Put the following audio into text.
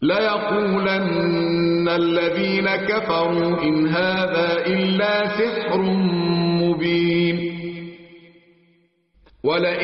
ليقولن الذين كفروا إن هذا إلا سحر مبين. ولئن